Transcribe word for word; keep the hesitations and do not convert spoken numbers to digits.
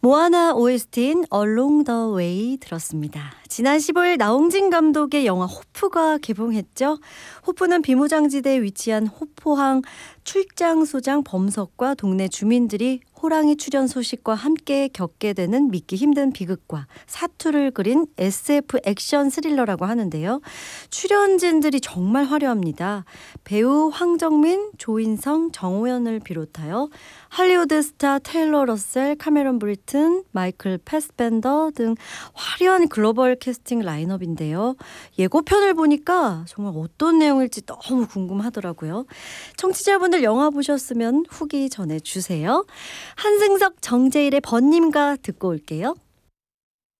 모아나 오에스티인 Along the Way 들었습니다. 지난 십오일 나홍진 감독의 영화 호프가 개봉했죠. 호프는 비무장지대에 위치한 호포항 출장소장 범석과 동네 주민들이 호랑이 출현 소식과 함께 겪게 되는 믿기 힘든 비극과 사투를 그린 에스에프 액션 스릴러라고 하는데요. 출연진들이 정말 화려합니다. 배우 황정민, 조인성, 정호연을 비롯하여 할리우드 스타 테일러 러셀, 카메론 브리튼, 마이클 패스벤더 등 화려한 글로벌 캐스팅 라인업인데요. 예고편을 보니까 정말 어떤 내용일지 너무 궁금하더라고요. 청취자분들 영화 보셨으면 후기 전해주세요. 한승석, 정재일의 번님가 듣고 올게요.